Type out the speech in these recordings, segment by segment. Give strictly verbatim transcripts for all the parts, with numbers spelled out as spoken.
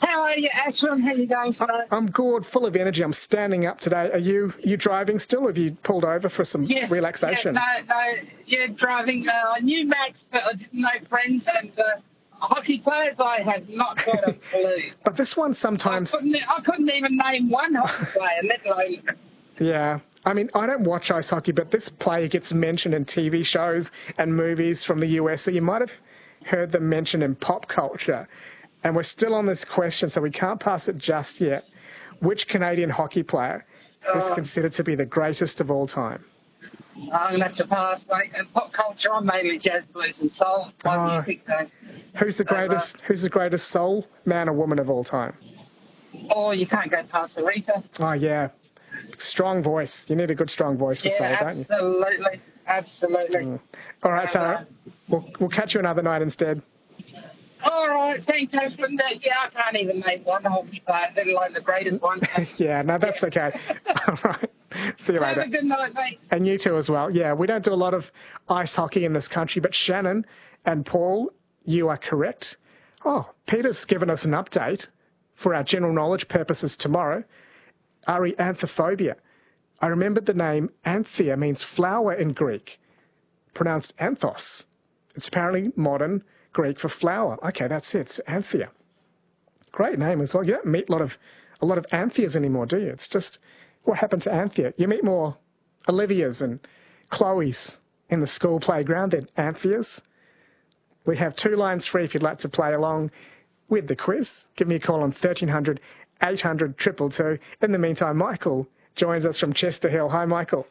How are you, Ashwin? How are you going today? I'm good, full of energy. I'm standing up today. Are you you driving still, or have you pulled over for some yes, relaxation? Yeah, no, no, yeah, driving. Uh, I knew Max, but I didn't know friends and uh, hockey players. I have not got a clue. But this one sometimes... I couldn't, I couldn't even name one hockey player, let alone... Yeah. I mean, I don't watch ice hockey, but this player gets mentioned in T V shows and movies from the U S, so you might have heard them mentioned in pop culture. And we're still on this question, so we can't pass it just yet. Which Canadian hockey player is Oh. considered to be the greatest of all time? I'm going to have to pass, mate. And pop culture, I'm mainly jazz, blues and soul. It's my Oh. music, though. Who's the So, uh, greatest? Who's the greatest soul man or woman of all time? Oh, you can't go past Aretha. Oh yeah, strong voice. You need a good strong voice for Yeah, soul, don't you? absolutely. Absolutely. Mm. All right, So, Sarah. uh, We'll we'll catch you another night instead. All right, thanks, Ashwin. Uh, Yeah, I can't even name one hockey player, let alone the greatest one. Yeah, no, that's okay. All right. See you Have later. a good night, mate. And you too as well. Yeah, we don't do a lot of ice hockey in this country, but Shannon and Paul, you are correct. Oh, Peter's given us an update for our general knowledge purposes tomorrow. Arianthophobia. I remembered the name Anthea means flower in Greek, pronounced anthos. It's apparently modern Greek for flower. Okay, that's it. It's Anthea. Great name as well. You don't meet a lot of a lot of Antheas anymore, do you? It's just, what happened to Anthea? You meet more Olivias and Chloes in the school playground than Antheas. We have two lines free if you'd like to play along with the quiz. Give me a call on thirteen hundred, eight hundred, two two two. In the meantime, Michael joins us from Chester Hill. Hi, Michael.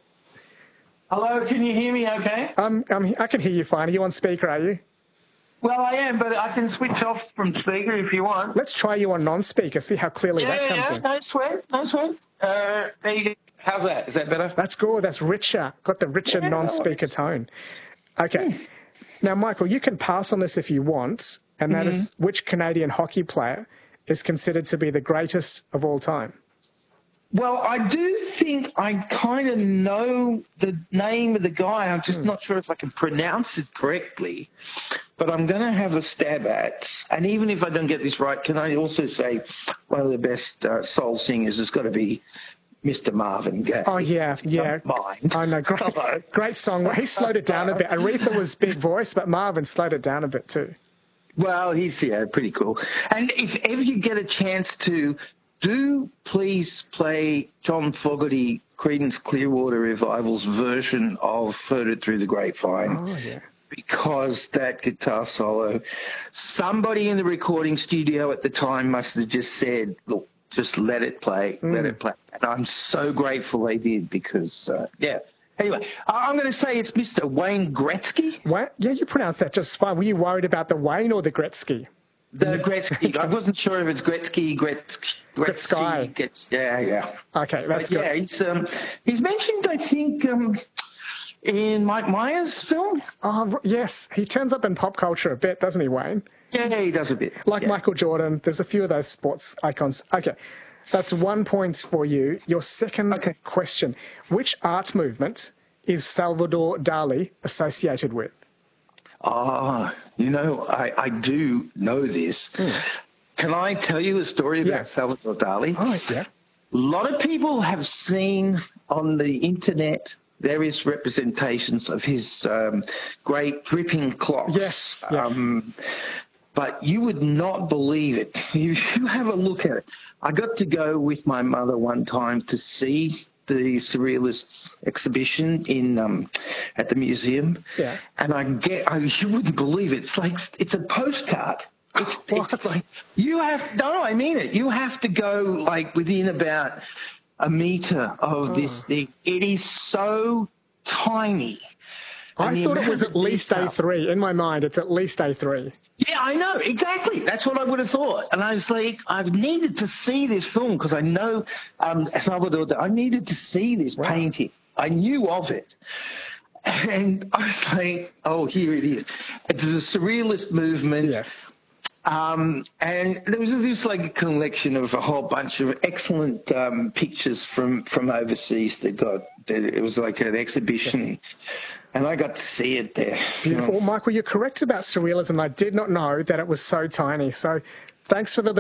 Hello, can you hear me okay? Um, um, I can hear you fine. Are you on speaker, are you? Well, I am, but I can switch off from speaker if you want. Let's try you on non-speaker, see how clearly Yeah, that comes yeah, in. no sweat, no sweat. Uh, there you go. How's that? Is that better? That's good. That's richer. Got the richer Yeah, no non-speaker worries. tone. Okay. Now, Michael, you can pass on this if you want, and that is which Canadian hockey player is considered to be the greatest of all time? Well, I do think I kind of know the name of the guy. I'm just not sure if I can pronounce it correctly, but I'm going to have a stab at. And even if I don't get this right, can I also say one of the best uh, soul singers has got to be Mister Marvin Gaye. Oh, yeah, if you yeah. don't mind. I know, great, Hello. great song. He slowed it down a bit. Aretha was big voice, but Marvin slowed it down a bit too. Well, he's, yeah, pretty cool. And if ever you get a chance to, do please play John Fogerty, Creedence Clearwater Revival's version of Heard It Through the Grapevine. Oh, yeah. Because that guitar solo, somebody in the recording studio at the time must have just said, look, just let it play, let it play. And I'm so grateful they did because, uh, yeah. Anyway, I- I'm going to say it's Mister Wayne Gretzky. What? Yeah, you pronounced that just fine. Were you worried about the Wayne or the Gretzky? The Gretzky. I wasn't sure if it's Gretzky, Gretz, Gretzky. Gretzky. Gretz, yeah, yeah. Okay, that's But good. yeah, he's, um, he's mentioned, I think, um, in Mike Myers' film. Oh, r- yes. He turns up in pop culture a bit, doesn't he, Wayne? Yeah, he does a bit. Like yeah. Michael Jordan, there's a few of those sports icons. Okay, that's one point for you. Your second Okay. question. Which art movement is Salvador Dali associated with? Ah, you know, I, I do know this. Can I tell you a story about Yeah. Salvador Dali? Oh, yeah. A lot of people have seen on the internet various representations of his um, great dripping clocks. Yes, yes. Um, but you would not believe it. You, you have a look at it. I got to go with my mother one time to see the Surrealists exhibition in um, at the museum. Yeah. And I get, I, you wouldn't believe it. It's like, it's a postcard. It's, What? it's like, you have, no, I mean it. You have to go like within about a meter of this thing. It is so tiny. I And the thought it amount was of at least detail- A three. In my mind, it's at least A three. Yeah, I know, exactly. That's what I would have thought. And I was like, I needed to see this film because I know um, Salvador, I needed to see this painting. I knew of it. And I was like, oh, here it is. It's the Surrealist movement. Yes. Um, and there was just like a collection of a whole bunch of excellent um, pictures from, from overseas that got, that it was like an exhibition. And I got to see it there. Beautiful. Well, Michael, you're correct about surrealism. I did not know that it was so tiny. So thanks for the